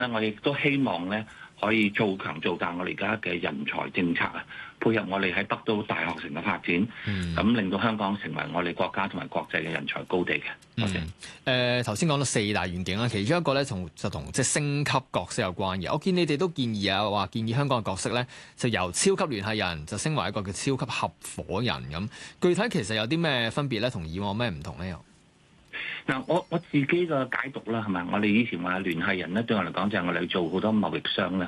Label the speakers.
Speaker 1: 我亦都希望咧可以做強做大我哋而家嘅人才政策啊，配合我哋喺北都大學城嘅發展，咁令到香港成為我哋國家同埋國際嘅人才高地嘅。多謝。
Speaker 2: 頭先講到4大願景啦，其中一個咧同即係升級角色有關嘅。我見你哋都建議啊，話建議香港嘅角色咧就由超級聯繫人就升為一個叫超級合夥人咁。具體其實有啲咩分別咧？同以往咩唔同咧？又
Speaker 1: 嗱，我自己嘅解讀啦，係咪？我哋以前話聯繫人咧，對我嚟講就係我哋做好多貿易商咧，